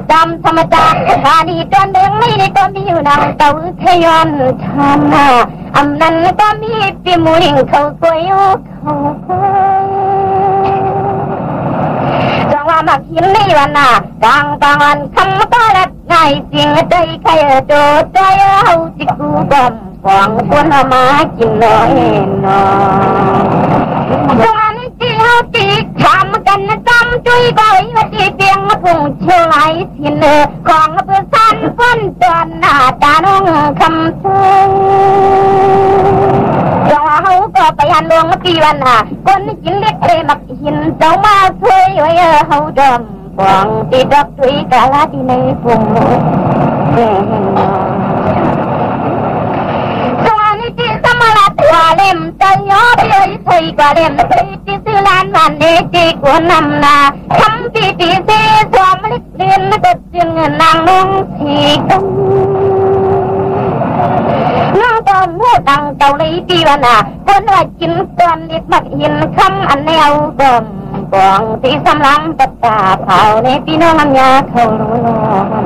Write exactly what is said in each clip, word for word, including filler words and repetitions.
ตามธรรมชาติธานีตอนเดิงไม่ได้ก็มีอยู่นางเต่าทยอนทำนาอำนั้นก็มีปีมูลิงเขากวยเขาจังว่ามักหินในวันน่ะกลางกลางวันคำก็ละง่ายจริงใจใครโดดใจเอาจิกูบอมฟองคนมากินน้อยน้อยจังวันที่เฮาตีทำกันจำจุยก้อยว่าที่เปียงมาพุ่งเชื่อไหลสินของเพื่อสันพ้นจนหน้าตาน้องคำเชิงจังว่าเฮาก็ไปหันลวงมาปีวันน่ะคนกินเล็กเลยมักหินเจ้ามาช่วยไว้เฮาดอมฟองที่ดอกจุยกะลาที่ในพุ่งว่าเล่มจะย้อไปเลยถอยกว่าเล่มที่ที่ซื้อร้านวันนี้ที่กวนนำนาทำปีปีเสียสวมเล็กเรียนก็จึงนางลงสีกันน้องตอนพูดดังเกาหลีปีวันน่ะคนว่ากินตอนเล็กมักหินคำอันแนวกลมกองที่สำลังปัตตาเผาในพี่น้องอันยาเขาล้วน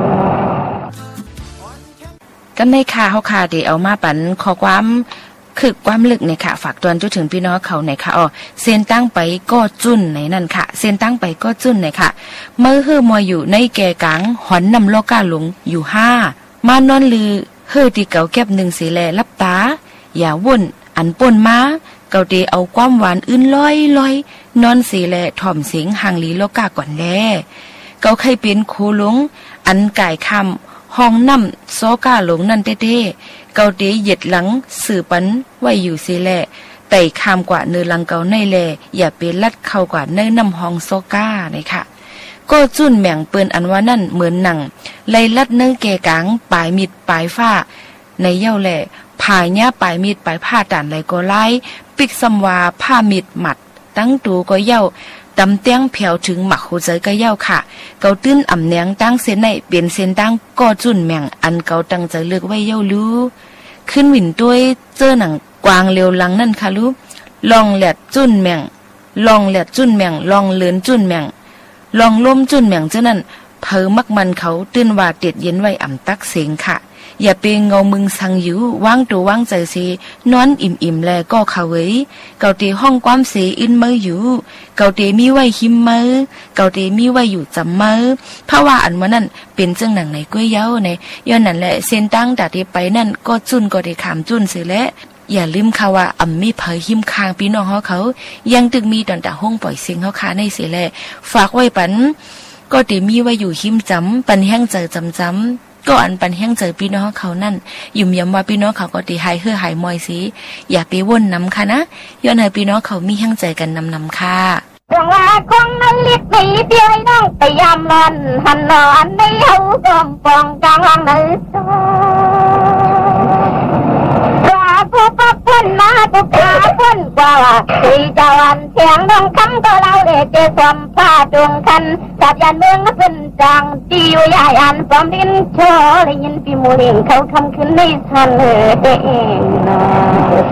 กันในข่าวเขาข่าวที่เอามาปันขอความคือความลึกเนี่ยค่ะฝากตอนจุดถึงพี่น้องเขาเนี่ยค่ะอ๋อเส้นตั้งไปก็จุ่นในนั่นค่ะเส้นตั้งไปก็จุ่นเนี่ยค่ะเมื่อเฮือมอยอยู่ในแก่กังหอนนำโลกาหลงอยู่ห้ามานอนลือเฮือที่เก่าแก็บหนึ่งสีแลลับตาอย่าวุ่นอันป่นมาเก่าตีเอาความหวานอื่นลอยลอยนอนสีแลถ่อมเสียงห่างลีโลกาก่อนแลเก่าใครเป็นครูหลงอันก่ายคำห้องน้ำโซกาหลงนั่นเต้เกาเตเหยียดหลังสื่อปันไว้อยู่สิแลไต่คามกว่าเนื้อลังเกาในแลอย่าไปลัดเข้ากว่าเนื้อน้ำห้องโซกาเลยค่ะก็จุ่นแหม่งเปิ้นอันว่านั่นเหมือนหนังไล่ลัดเนื้อแก่กางปลายมิดปลายฝ้าในเย้าแหล่ผายหญ้าปลายมิดปลายผ้าด่านไหลก็ไล่ปิกสำวาผ้ามิดหมัดตั้งตูก็เย้าตำเตียงแผ่วถึงหมักหูใจก็เย้าค่ะเกาตื้นอ่ำเนียงตั้งเส้นในเปลี่ยนเส้นตั้งก็จุ่นแหม่งอันเกาตั้งใจเลือกไว้เย้ารู้ขึ้นหวินด้วยเจอหนังกวางเร็วหลังนั่นค่ะลูกลองแหลดจุ่นแม่งลองแหลดจุ่นแม่งลองเลือนจุ่นแม่งลองล้มจุ่นแม่งเจ้านั่นเพอมักมันเขาตื้นว่าเด็ดเย็นไว้อ่ำตักเสียงค่ะอย่าเปงเงามึงสังอยู่ว่างตัวว่างใจสินอนอิ่มอิ่มแลก็เขาเว้ยเกาเตห้องความเสียอินเมื่ออยู่เกาเตมีไว้หิมเมื่อเกาเตมีไว้อยู่จำเมื่อเพราะว่าอันว่านั่นเป็นจังหนังในกุ้ยเย้าในย้อนนั่นแหละเส้นตั้งแต่ที่ไปนั่นก็จุนก็ได้ขามจุนเสียแล้วอย่าลืมค่ะว่าอ่ำมีเผยหิมคางพี่น้องเขาเขายังตึกมีตอนแต่ห้องปล่อยเสียงเขาคาในเสียแล้วฝากไว้ปันก็เตมีไว้อยู่หิมจำปันแห้งใจจำจำก็อันปันแห้งเจอพี่น้องเขานั่นยุ่มย้ำว่าพี่น้องเขาก็ตีหายเฮือหายมอยสิอย่าไปว่นน้ำค่ะนะย้อนให้พี่น้องเขามีแห้งใจกันนำนำค่ะจังว่าคงนั้นเล็กไปเดียวน้องไปยามนอนหันนอนในเฮากอมปองกลางวังในซอยผู้ปกพ้นมาตุกขาพ้นกว่าที่เจ้าอันเสียงน้องคำก็เล่าเด็ดเจสมผ้าดวงคันสัตว์ยันเมืองเป็นจังที่อยู่ยายอันความดินโชได้ยินปีมูลิงเขาคำขึ้นในทันเอเองนะ